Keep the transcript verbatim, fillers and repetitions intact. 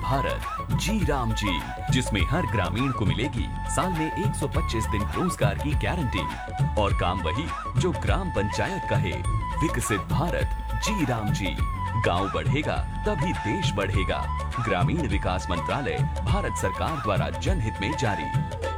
भारत जी राम जी, जिसमें हर ग्रामीण को मिलेगी साल में एक सौ पच्चीस दिन रोजगार की गारंटी और काम वही जो ग्राम पंचायत कहे। विकसित भारत जी राम जी, गांव बढ़ेगा तभी देश बढ़ेगा। ग्रामीण विकास मंत्रालय, भारत सरकार द्वारा जनहित में जारी।